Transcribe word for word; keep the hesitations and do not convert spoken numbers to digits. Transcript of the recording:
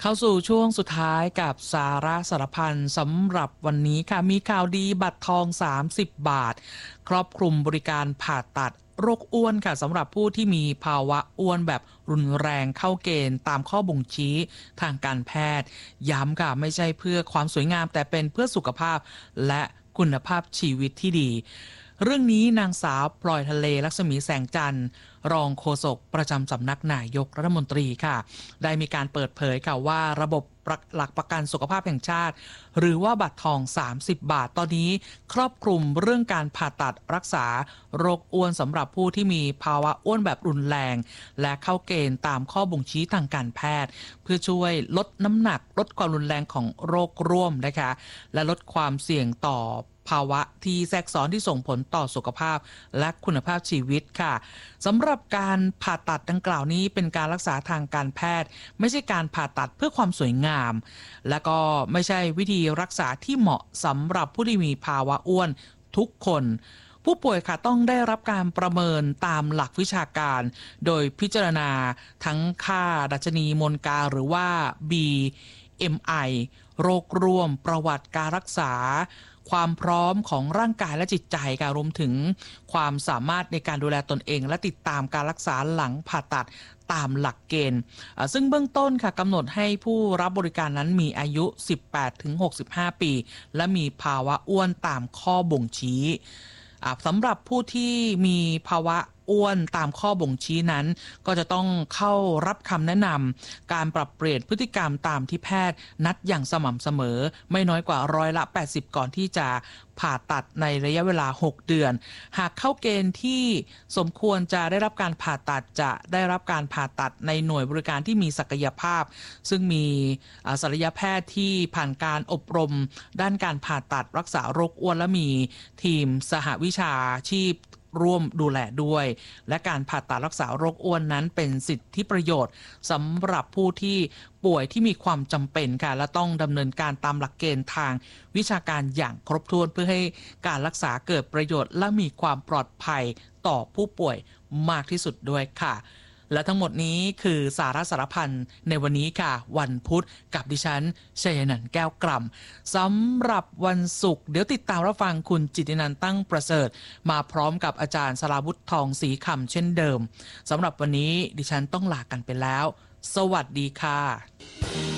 เข้าสู่ช่วงสุดท้ายกับสาระสารพันสำหรับวันนี้ค่ะมีข่าวดีบัตรทองสามสิบบาทครอบคลุมบริการผ่าตัดโรคอ้วนค่ะสำหรับผู้ที่มีภาวะอ้วนแบบรุนแรงเข้าเกณฑ์ตามข้อบ่งชี้ทางการแพทย์ย้ำค่ะไม่ใช่เพื่อความสวยงามแต่เป็นเพื่อสุขภาพและคุณภาพชีวิตที่ดีเรื่องนี้นางสาวพลอยทะเลลักษมีแสงจันทร์รองโฆษกประจำสำนักนายกรัฐมนตรีค่ะได้มีการเปิดเผยค่ะว่าระบบหลักประกันสุขภาพแห่งชาติหรือว่าบัตรทองสามสิบบาทตอนนี้ครอบคลุมเรื่องการผ่าตัดรักษาโรคอ้วนสำหรับผู้ที่มีภาวะอ้วนแบบรุนแรงและเข้าเกณฑ์ตามข้อบ่งชี้ทางการแพทย์เพื่อช่วยลดน้ำหนักลดความรุนแรงของโรคร่วมนะคะและลดความเสี่ยงต่อภาวะที่แทรกซ้อนที่ส่งผลต่อสุขภาพและคุณภาพชีวิตค่ะสำหรับการผ่าตัดดังกล่าวนี้เป็นการรักษาทางการแพทย์ไม่ใช่การผ่าตัดเพื่อความสวยงามและก็ไม่ใช่วิธีรักษาที่เหมาะสำหรับผู้ที่มีภาวะอ้วนทุกคนผู้ป่วยค่ะต้องได้รับการประเมินตามหลักวิชาการโดยพิจารณาทั้งค่าดัชนีมวลกาหรือว่า บี เอ็ม ไอ โรคร่วมประวัติการรักษาความพร้อมของร่างกายและจิตใจค่ะรวมถึงความสามารถในการดูแลตนเองและติดตามการรักษาหลังผ่าตัดตามหลักเกณฑ์ซึ่งเบื้องต้นค่ะกำหนดให้ผู้รับบริการนั้นมีอายุ สิบแปดถึงหกสิบห้า ปีและมีภาวะอ้วนตามข้อบ่งชี้สำหรับผู้ที่มีภาวะอ้วนตามข้อบ่งชี้นั้นก็จะต้องเข้ารับคำแนะนำการปรับเปลี่ยนพฤติกรรมตามที่แพทย์นัดอย่างสม่ำเสมอไม่น้อยกว่าร้อยละแปดสิบก่อนที่จะผ่าตัดในระยะเวลาหกเดือนหากเข้าเกณฑ์ที่สมควรจะได้รับการผ่าตัดจะได้รับการผ่าตัดในหน่วยบริการที่มีศักยภาพซึ่งมีศัลยแพทย์ที่ผ่านการอบรมด้านการผ่าตัดรักษาโรคอ้วนและมีทีมสหวิชาชีพร่วมดูแลด้วยและการผ่าตัดรักษาโรคอ้วนนั้นเป็นสิทธิประโยชน์สำหรับผู้ที่ป่วยที่มีความจำเป็นค่ะและต้องดำเนินการตามหลักเกณฑ์ทางวิชาการอย่างครบถ้วนเพื่อให้การรักษาเกิดประโยชน์และมีความปลอดภัยต่อผู้ป่วยมากที่สุดด้วยค่ะและทั้งหมดนี้คือสาระสารพันในวันนี้ค่ะวันพุธกับดิฉันชัยนันท์แก้วกล่ำสำหรับวันศุกร์เดี๋ยวติดตามรับฟังคุณจิตตินันท์ตั้งประเสริฐมาพร้อมกับอาจารย์สราวุธทองศรีคำเช่นเดิมสำหรับวันนี้ดิฉันต้องลากันไปแล้วสวัสดีค่ะ